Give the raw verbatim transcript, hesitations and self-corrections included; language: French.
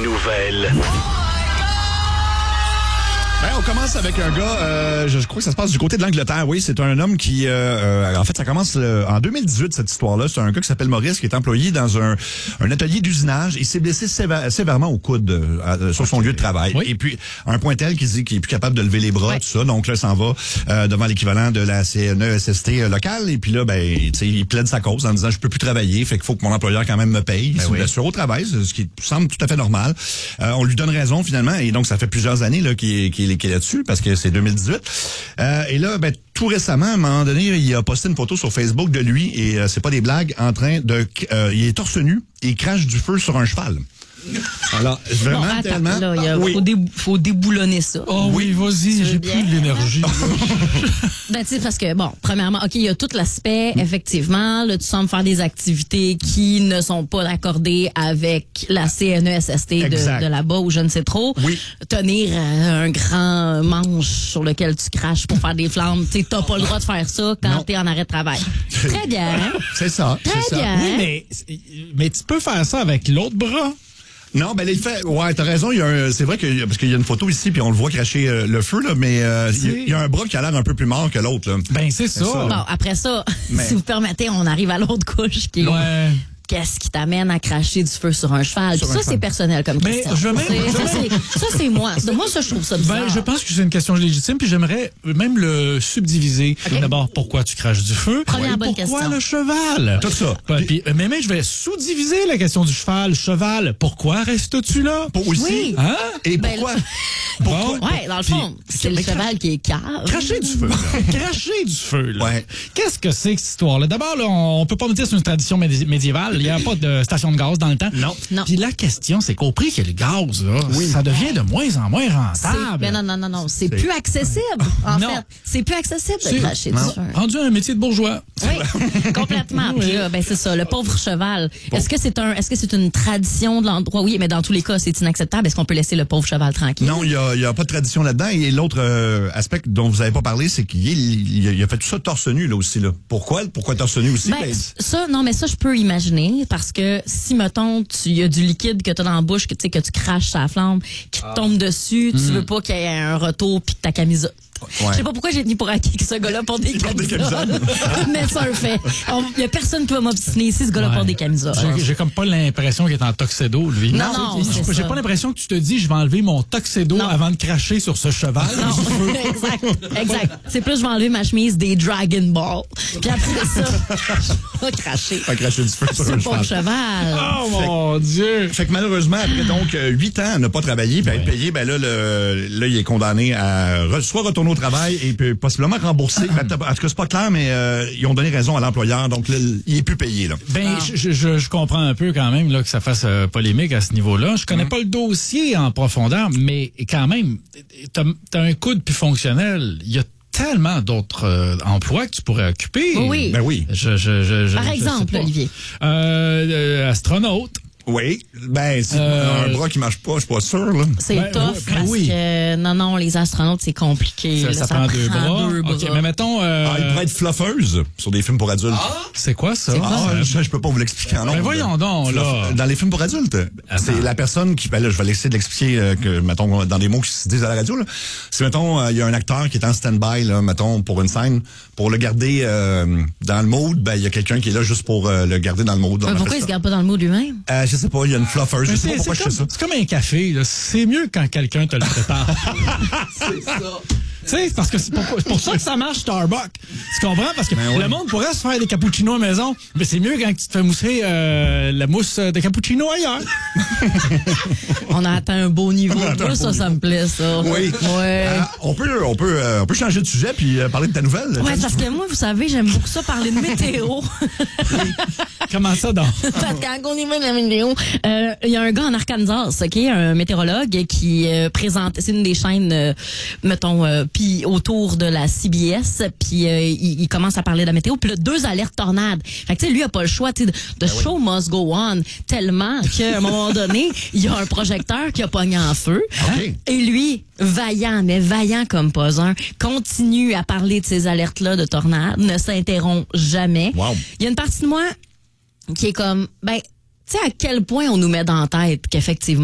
nouvelles. Ben, on commence avec un gars, euh, je, je crois que ça se passe du côté de l'Angleterre, oui. C'est un homme qui, euh, euh, en fait, ça commence euh, en deux mille dix-huit, cette histoire-là. C'est un gars qui s'appelle Maurice, qui est employé dans un, un atelier d'usinage. Il s'est blessé sévère, sévèrement au coude euh, euh, sur son lieu de travail. Oui. Et puis, à un point tel qu'il dit qu'il est plus capable de lever les bras, oui. tout ça. Donc là, il s'en va euh, devant l'équivalent de la C N E S S T euh, locale. Et puis là, ben, tu sais, il plaide sa cause en disant, je peux plus travailler, fait qu'il faut que mon employeur quand même me paye. Il ben se oui. blessure au travail, ce qui semble tout à fait normal. Euh, on lui donne raison, finalement. Et donc, ça fait plusieurs années là, qu'il, qu'il, qu'il est là-dessus, parce que c'est deux mille dix-huit. Euh, et là, ben, tout récemment, à un moment donné, il a posté une photo sur Facebook de lui, et euh, c'est pas des blagues, en train de... Euh, il est torse nu et il crache du feu sur un cheval. Alors, vraiment, bon, attends, tellement... Là, il oui. faut, dé, faut déboulonner ça. Oh oui, vas-y, j'ai plus de l'énergie. Ben, tu sais, parce que, bon, premièrement, OK, il y a tout l'aspect, effectivement, là, tu sembles faire des activités qui ne sont pas accordées avec la C N E S S T de, de là-bas, ou je ne sais trop. Oui. Tenir euh, un grand manche sur lequel tu craches pour faire des flammes, tu sais, t'as pas le droit de faire ça quand t'es en arrêt de travail. Très bien. C'est ça. Très c'est bien. Ça. Oui, mais, mais tu peux faire ça avec l'autre bras. Non, ben il fait. Ouais, t'as raison. Il y a un, c'est vrai que parce qu'il y a une photo ici, puis on le voit cracher euh, le feu là, mais euh, il y a un bras qui a l'air un peu plus mort que l'autre. Là. Ben c'est ça. ça. Bon, après ça, mais... si vous permettez, on arrive à l'autre couche qui est. Ouais. Qu'est-ce qui t'amène à cracher du feu sur un cheval? Sur ça, un c'est cheval. personnel comme mais question. Je même, c'est, je ça, c'est, ça, c'est moi. Moi, ça, je trouve ça bizarre. Ben, je pense que c'est une question légitime, puis j'aimerais même le subdiviser. Okay. D'abord, pourquoi tu craches du feu? Première et bonne pourquoi question. le cheval? Tout ça. Ben, puis, mais même, je vais sous-diviser la question du cheval. Cheval, pourquoi restes-tu là? Pour aussi. Oui. Hein? Et ben, pourquoi? Bon, ouais, dans le fond, puis, c'est le cheval qui est cave. Cracher du feu. Cracher du feu, là. Ouais. Qu'est-ce que c'est que cette histoire-là? D'abord, là, on, on peut pas me dire que c'est une tradition médi- médiévale. Il n'y a pas de station de gaz dans le temps. Non. non. Puis la question, c'est qu'au prix que le gaz, là, oui. ça devient de moins en moins rentable. Mais non, non, non, non. C'est, c'est... plus accessible, en non. fait. C'est plus accessible de cracher du feu. Rendu un métier de bourgeois. Oui, complètement. Oui. Puis là, ben c'est ça, le pauvre cheval. Bon. Est-ce que c'est un, est-ce que c'est une tradition de l'endroit? Oui, mais dans tous les cas, c'est inacceptable. Est-ce qu'on peut laisser le pauvre cheval tranquille? Non, il y a, il y a pas de tradition là-dedans. Et l'autre euh, aspect dont vous avez pas parlé, c'est qu'il il, il a fait tout ça torse nu, là aussi, là. Pourquoi? Pourquoi torse nu aussi? Ben, ben... Ça, non, mais ça, je peux imaginer, parce que si, mettons, tu y a du liquide que tu as dans la bouche, que tu sais, que tu craches sa flamme, qui te ah. tombe dessus, tu mmh. veux pas qu'il y ait un retour puis que ta camisole. Ouais. Je sais pas pourquoi j'ai tenu pour acquis que ce gars-là porte des camisoles. Mais c'est un fait. Il y a personne qui va m'obstiner ici, ce gars-là ouais. porte des camisoles. J'ai, j'ai comme pas l'impression qu'il est en tuxedo, lui. Non, non, j'ai, j'ai pas l'impression que tu te dis, je vais enlever mon tuxedo non. avant de cracher sur ce cheval. Non, exact, exact. C'est plus, je vais enlever ma chemise des Dragon Ball. Puis après ça, je vais cracher. Pas cracher du feu sur un cheval. cheval. Oh mon Dieu! Fait que malheureusement, après donc huit ans à ne pas travailler, puis à être payé, ben là, le, là, il est condamné à re, soit retourner au travail et puis possiblement rembourser. En tout cas, c'est pas clair, mais euh, ils ont donné raison à l'employeur, donc là, il est plus payé. Là. Ben, ah. je, je, je comprends un peu quand même là, que ça fasse euh, polémique à ce niveau-là. Je connais mmh. pas le dossier en profondeur, mais quand même, t'as, t'as un coude plus fonctionnel. Il y a tellement d'autres euh, emplois que tu pourrais occuper. Oui. Ben oui. Je, je, je, je, Par je exemple, Olivier. Euh, euh, astronaute. Oui, ben c'est euh, un bras qui marche pas, je suis pas sûr là. C'est ben, tough ben, parce oui. que non non les astronautes c'est compliqué. Ça, là, ça, ça prend, prend deux bras. Deux bras. Ok, mais mettons. Euh... Ah, il pourrait être fluffeuse sur des films pour adultes. Ah, c'est quoi ça c'est quoi, Ah, ça? je, je peux pas vous l'expliquer en nombre. Mais voyons donc là. Dans les films pour adultes, attends. C'est la personne qui, ben là, je vais essayer de l'expliquer euh, que mettons dans des mots qui se disent à la radio là. C'est mettons il euh, y a un acteur qui est en stand-by là, mettons pour une scène, pour le garder euh, dans le mood, ben il y a quelqu'un qui est là juste pour euh, le garder dans le mood. Mais pourquoi il se garde pas dans le mood lui-même? Euh, je sais pas, il y a une fluffer. Je sais pas pourquoi je fais ça. C'est comme un café, là. C'est mieux quand quelqu'un te le prépare. C'est ça. Tu sais, parce que c'est pour, c'est pour ça que ça marche Starbucks. Tu comprends? Parce que ben oui. le monde pourrait se faire des cappuccinos à la maison, mais c'est mieux quand tu te fais mousser euh, la mousse de cappuccino ailleurs. On a atteint un beau niveau. Moi, ça, niveau. ça me plaît, ça. Oui. Ouais. Euh, on peut, on peut, euh, on peut changer de sujet puis euh, parler de ta nouvelle. Ouais, parce que moi, vous savez, j'aime beaucoup ça parler de météo. Oui. Comment ça, donc? Parce que quand on y va de la météo, il euh, y a un gars en Arkansas, ok, un météorologue qui euh, présente, c'est une des chaînes, euh, mettons, euh, puis autour de la C B S, puis euh, il, il commence à parler de la météo, puis là, deux alertes tornades. Fait que tu sais, lui a pas le choix, tu sais, de ben show oui. must go on, tellement qu'à un moment donné, il y a un projecteur qui a pogné en feu. Okay. Et lui, vaillant, mais vaillant comme pas un, continue à parler de ces alertes-là de tornades, ne s'interrompt jamais. Wow. Il y a une partie de moi qui est comme, ben, tu sais à quel point on nous met dans la tête qu'effectivement